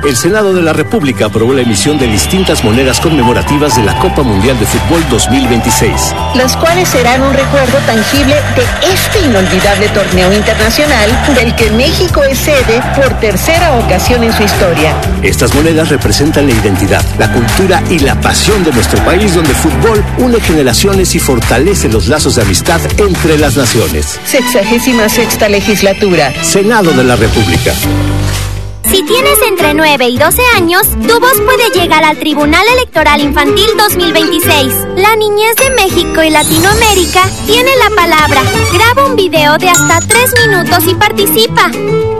El Senado de la República aprobó la emisión de distintas monedas conmemorativas de la Copa Mundial de Fútbol 2026. Las cuales serán un recuerdo tangible de este inolvidable torneo internacional del que México es sede por tercera ocasión en su historia. Estas monedas representan la identidad, la cultura y la pasión de nuestro país, donde el fútbol une generaciones y fortalece los lazos de amistad entre las naciones. 66ª legislatura. Senado de la República. Si tienes entre 9 y 12 años, tu voz puede llegar al Tribunal Electoral Infantil 2026. La niñez de México y Latinoamérica tiene la palabra. Graba un video de hasta 3 minutos y participa.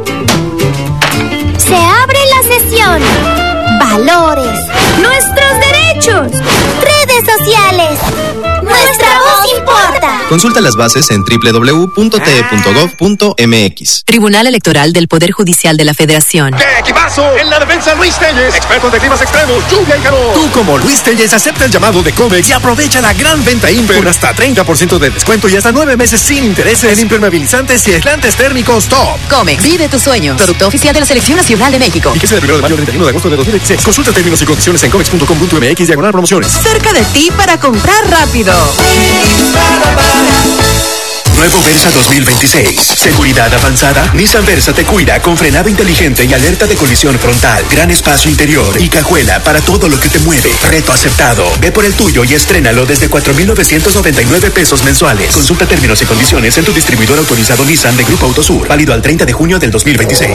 Se abre la sesión. Valores. Nuestros derechos. Redes sociales. Nuestra voz importa. Consulta las bases en www.te.gov.mx. Tribunal Electoral del Poder Judicial de la Federación. ¡Qué equipazo! En la defensa, Luis Telles, expertos de climas extremos, lluvia y calor. Tú, como Luis Telles, acepta el llamado de Comex y aprovecha la gran venta Imper con hasta 30% de descuento y hasta 9 meses sin intereses en impermeabilizantes y aislantes térmicos top. Comex, vive tus sueños. Producto oficial de la Selección Nacional de México. Y que sea del 1 de mayo al 31 de agosto de 2016. Consulta términos y condiciones en comex.com.mx/promociones. Cerca de ti para comprar rápido. Nuevo Versa 2026. Seguridad avanzada. Nissan Versa te cuida con frenado inteligente y alerta de colisión frontal. Gran espacio interior y cajuela para todo lo que te mueve. Reto aceptado. Ve por el tuyo y estrénalo desde 4,999 pesos mensuales. Consulta términos y condiciones en tu distribuidor autorizado Nissan de Grupo Autosur. Válido al 30 de junio del 2026.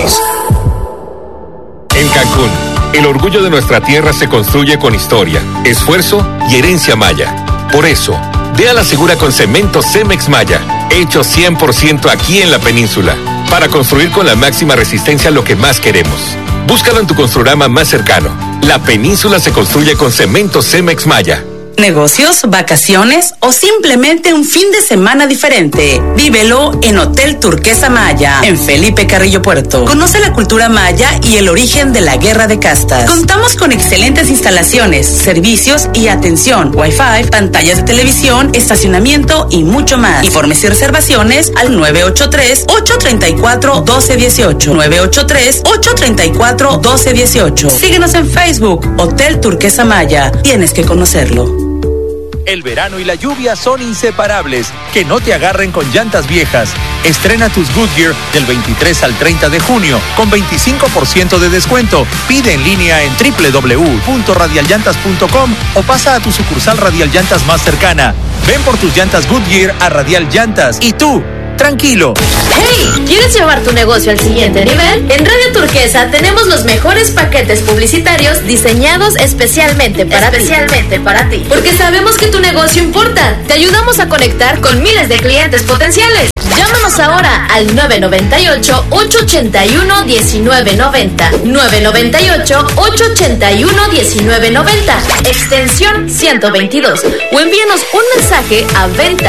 En Cancún, el orgullo de nuestra tierra se construye con historia, esfuerzo y herencia maya. Por eso, ve a la segura con cemento Cemex Maya, hecho 100% aquí en la península, para construir con la máxima resistencia lo que más queremos. Búscalo en tu Construrama más cercano. La península se construye con cemento Cemex Maya. Negocios, vacaciones o simplemente un fin de semana diferente. Vívelo en Hotel Turquesa Maya, en Felipe Carrillo Puerto. Conoce la cultura maya y el origen de la guerra de castas. Contamos con excelentes instalaciones, servicios y atención, Wi-Fi, pantallas de televisión, estacionamiento y mucho más. Informes y reservaciones al 983-834-1218. 983-834-1218. Síguenos en Facebook, Hotel Turquesa Maya. Tienes que conocerlo. El verano y la lluvia son inseparables. Que no te agarren con llantas viejas. Estrena tus Goodyear del 23 al 30 de junio con 25% de descuento. Pide en línea en www.radialllantas.com o pasa a tu sucursal Radial Llantas más cercana. Ven por tus llantas Goodyear a Radial Llantas. Y tú, tranquilo. ¡Hey! ¿Quieres llevar tu negocio al siguiente nivel? En Radio Turquesa tenemos los mejores paquetes publicitarios diseñados especialmente para ti. Porque sabemos que tu negocio importa. Te ayudamos a conectar con miles de clientes potenciales. Llámanos ahora al 998-881-1990. 998-881-1990. Extensión 122. O envíanos un mensaje a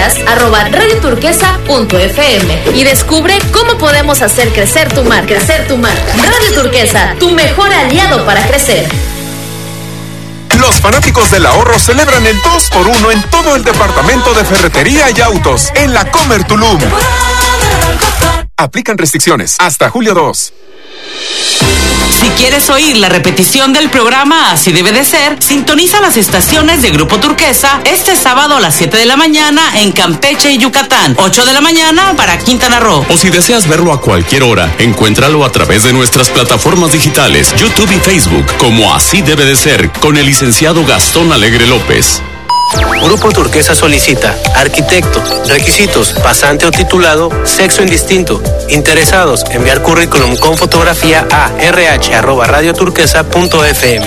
ventas@radioturquesa.fm y descubre cómo podemos hacer crecer tu marca. Radio Turquesa, tu mejor aliado para crecer. Los fanáticos del ahorro celebran el 2x1 en todo el departamento de ferretería y autos en la Comer Tulum. Aplican restricciones hasta julio 2. Si quieres oír la repetición del programa Así Debe de Ser, sintoniza las estaciones de Grupo Turquesa este sábado a las 7 de la mañana en Campeche y Yucatán, 8 de la mañana para Quintana Roo. O si deseas verlo a cualquier hora, encuéntralo a través de nuestras plataformas digitales, YouTube y Facebook, como Así Debe de Ser, con el licenciado Gastón Alegre López. Grupo Turquesa solicita arquitecto, requisitos, pasante o titulado, sexo indistinto. Interesados, enviar currículum con fotografía a rh@radioturquesa.fm.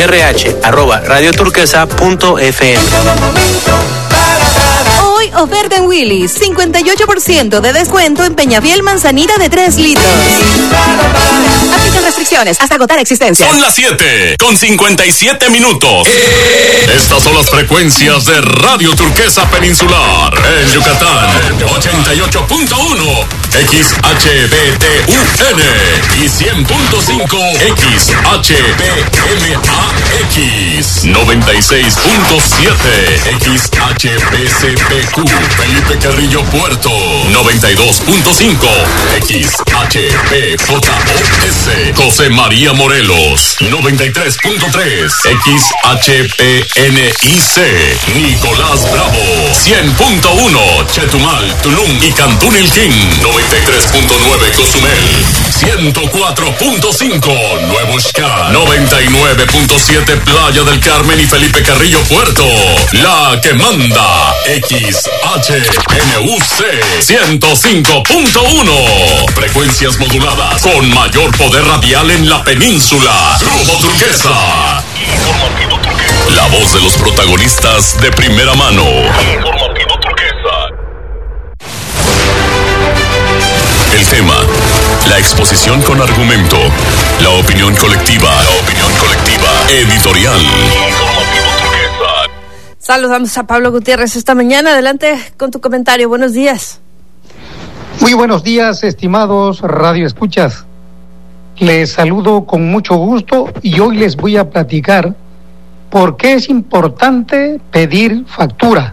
rh@radioturquesa.fm. Hoy oferta en Willy's, 58% de descuento en Peñafiel Manzanita de 3 litros. Aplican restricciones hasta agotar existencias. Son las 7:57. Estas son las frecuencias de Radio Turquesa Peninsular. En Yucatán, 88.1 XHBTUN y 100.5 XHBMAX, 96.7 XHPCPQ Felipe Carrillo Puerto, 92.5 XHPJOS José María Morelos, 93.3, XHPNIC, Nicolás Bravo, 100.1, Chetumal, Tulum y Cantún Ilquín, 93.9, Cozumel, 104.5, Nuevo Xcá, 99.7, Playa del Carmen y Felipe Carrillo Puerto, la que manda, XHNUC, 105.1, frecuencias moduladas con mayor poder radial en la península. Grupo Turquesa. Informativo Turquesa. La voz de los protagonistas de primera mano. Informativo Turquesa. El tema, la exposición con argumento, la opinión colectiva. Editorial. Informativo Turquesa. Saludamos a Pablo Gutiérrez esta mañana. Adelante con tu comentario. Buenos días. Muy buenos días, estimados radioescuchas. Les saludo con mucho gusto y hoy les voy a platicar por qué es importante pedir factura.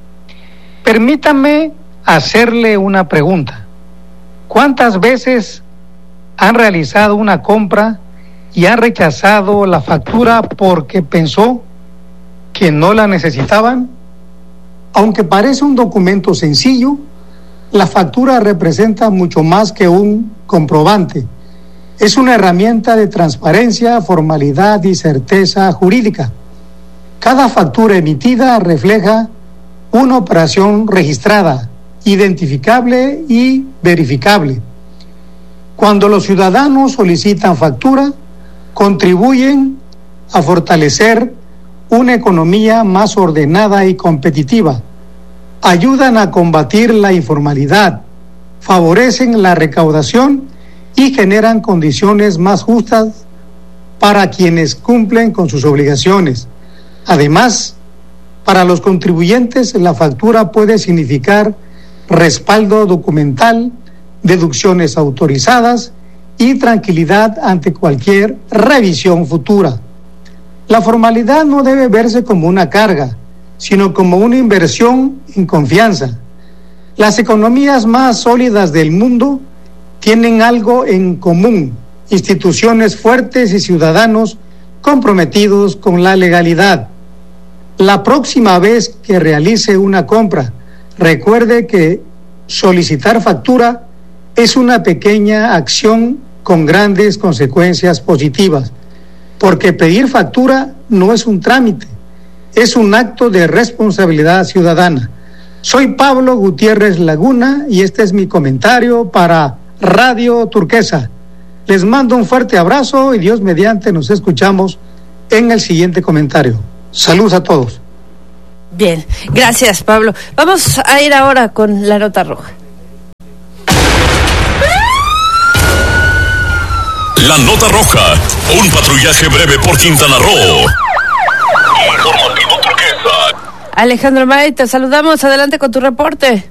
Permítame hacerle una pregunta. ¿Cuántas veces han realizado una compra y han rechazado la factura porque pensó que no la necesitaban? Aunque parece un documento sencillo, la factura representa mucho más que un comprobante. Es una herramienta de transparencia, formalidad y certeza jurídica. Cada factura emitida refleja una operación registrada, identificable y verificable. Cuando los ciudadanos solicitan factura, contribuyen a fortalecer una economía más ordenada y competitiva. Ayudan a combatir la informalidad, favorecen la recaudación y generan condiciones más justas para quienes cumplen con sus obligaciones. Además, para los contribuyentes, la factura puede significar respaldo documental, deducciones autorizadas y tranquilidad ante cualquier revisión futura. La formalidad no debe verse como una carga, sino como una inversión en confianza. Las economías más sólidas del mundo tienen algo en común: instituciones fuertes y ciudadanos comprometidos con la legalidad. La próxima vez que realice una compra, recuerde que solicitar factura es una pequeña acción con grandes consecuencias positivas, porque pedir factura no es un trámite, es un acto de responsabilidad ciudadana. Soy Pablo Gutiérrez Laguna y este es mi comentario para Radio Turquesa. Les mando un fuerte abrazo y Dios mediante nos escuchamos en el siguiente comentario. Saludos a todos. Bien, gracias Pablo. Vamos a ir ahora con la nota roja. La nota roja, un patrullaje breve por Quintana Roo. Informativo Turquesa. Alejandro May, te saludamos. Adelante con tu reporte.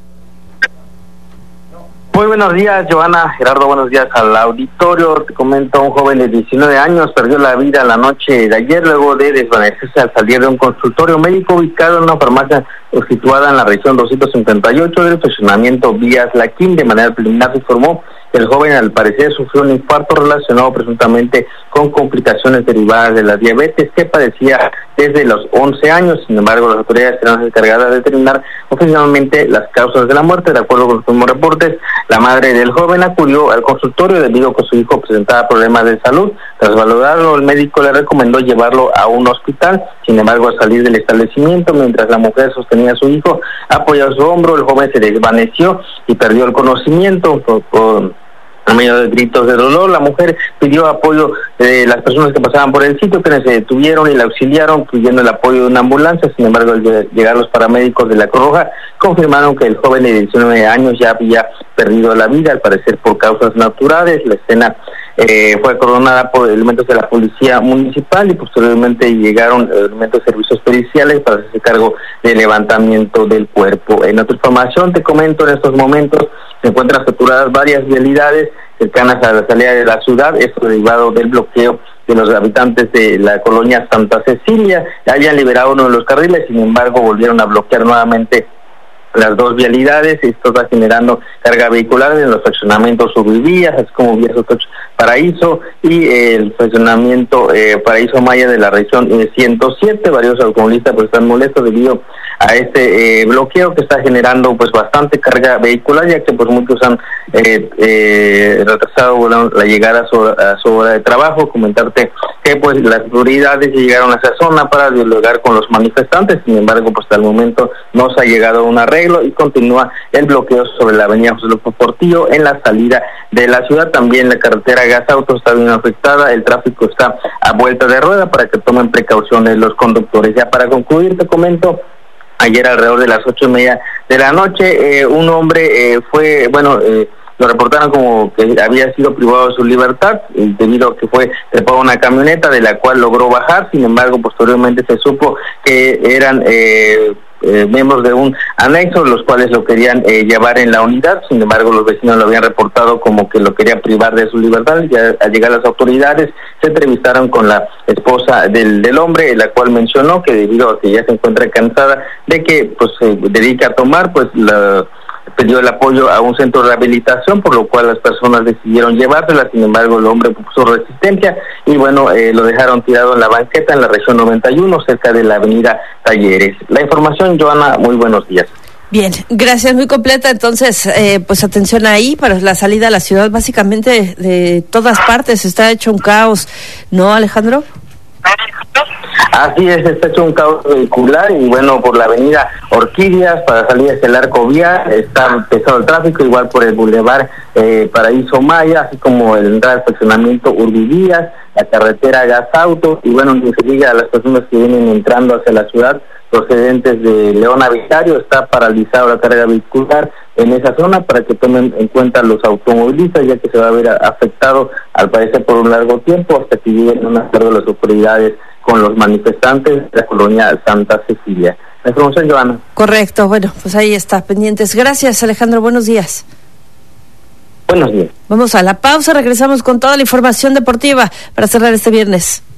Muy buenos días, Joana, Gerardo, buenos días al auditorio. Te comento, un joven de 19 años perdió la vida la noche de ayer luego de desvanecerse al salir de un consultorio médico ubicado en una farmacia situada en la región 258 del estacionamiento Vías Laquín. De manera preliminar se informó que el joven al parecer sufrió un infarto relacionado presuntamente con complicaciones derivadas de la diabetes que padecía desde los 11 años. Sin embargo, las autoridades serán las encargadas de determinar oficialmente las causas de la muerte. De acuerdo con los últimos reportes, la madre del joven acudió al consultorio debido a que su hijo presentaba problemas de salud. Tras valorarlo, el médico le recomendó llevarlo a un hospital. Sin embargo, al salir del establecimiento, mientras la mujer sostenía a su hijo apoyado a su hombro, el joven se desvaneció y perdió el conocimiento. En medio de gritos de dolor, la mujer pidió apoyo de las personas que pasaban por el sitio, quienes se detuvieron y la auxiliaron, pidiendo el apoyo de una ambulancia. Sin embargo, al llegar los paramédicos de la Cruz Roja, confirmaron que el joven de 19 años ya había perdido la vida, al parecer por causas naturales. La escena fue acordonada por elementos de la policía municipal y posteriormente llegaron elementos de servicios periciales para hacerse cargo del levantamiento del cuerpo. En otra información, te comento, en estos momentos se encuentran saturadas varias vialidades cercanas a la salida de la ciudad, esto derivado del bloqueo de los habitantes de la colonia Santa Cecilia. Ya habían liberado uno de los carriles, sin embargo volvieron a bloquear nuevamente las dos vialidades. Esto está generando carga vehicular en los fraccionamientos Urbivías, así como Vías Otocho Paraíso y el fraccionamiento Paraíso Maya de la región 107. Varios automovilistas pues están molestos debido a este bloqueo que está generando pues bastante carga vehicular, ya que pues muchos han retrasado la llegada a su hora de trabajo. Comentarte que pues las autoridades llegaron a esa zona para dialogar con los manifestantes, sin embargo pues hasta el momento no se ha llegado a un arreglo y continúa el bloqueo sobre la avenida José López Portillo en la salida de la ciudad. También la carretera Gas Autos está bien afectada, el tráfico está a vuelta de rueda para que tomen precauciones los conductores. Ya para concluir te comento, ayer alrededor de las 8:30 de la noche, un hombre lo reportaron como que había sido privado de su libertad debido a que fue trepado a una camioneta de la cual logró bajar. Sin embargo, posteriormente se supo que eran miembros de un anexo, los cuales lo querían llevar en la unidad. Sin embargo, los vecinos lo habían reportado como que lo quería privar de su libertad. Ya al llegar las autoridades se entrevistaron con la esposa del hombre, la cual mencionó que debido a que ya se encuentra cansada de que pues se dedique a tomar, pues pidió el apoyo a un centro de rehabilitación, por lo cual las personas decidieron llevársela. Sin embargo, el hombre puso resistencia y lo dejaron tirado en la banqueta en la región 91, cerca de la avenida Talleres. La información, Joana, muy buenos días. Bien, gracias, muy completa. Entonces, pues atención ahí para la salida a la ciudad, básicamente de todas partes está hecho un caos, ¿no, Alejandro? Así es, está hecho un caos vehicular y por la avenida Orquídeas para salir hacia el Arco Vial está pesado el tráfico, igual por el bulevar Paraíso Maya, así como el entrada al estacionamiento Urbivías, la carretera Gas Autos y ni se diga a las personas que vienen entrando hacia la ciudad procedentes de León a Vicario, está paralizada la carga vehicular en esa zona para que tomen en cuenta los automovilistas, ya que se va a ver afectado al parecer por un largo tiempo hasta que lleguen a un acuerdo de las autoridades con los manifestantes de la colonia Santa Cecilia. La información, Joana. Correcto, pues ahí está, pendientes. Gracias, Alejandro, buenos días. Buenos días. Vamos a la pausa, regresamos con toda la información deportiva para cerrar este viernes.